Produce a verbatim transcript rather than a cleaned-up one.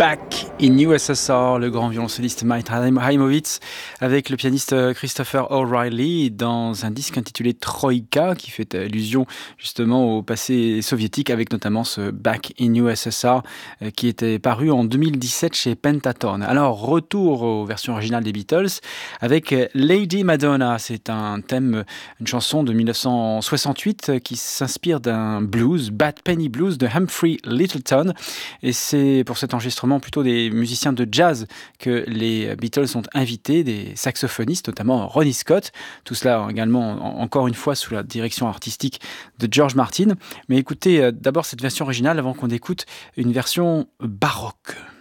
Back in U S S R, le grand violoncelliste Mike Heimovitz avec le pianiste Christopher O'Reilly dans un disque intitulé Troïka qui fait allusion justement au passé soviétique avec notamment ce Back in U S S R qui était paru en deux mille dix-sept chez Pentaton. Alors retour aux versions originales des Beatles avec Lady Madonna. C'est un thème, une chanson de dix-neuf cent soixante-huit qui s'inspire d'un blues, Bad Penny Blues de Humphrey Lyttelton. Et c'est pour cet enregistrement plutôt des musiciens de jazz que les Beatles ont invités, des saxophonistes, notamment Ronnie Scott. Tout cela également, encore une fois, sous la direction artistique de George Martin. Mais écoutez d'abord cette version originale avant qu'on écoute une version baroque.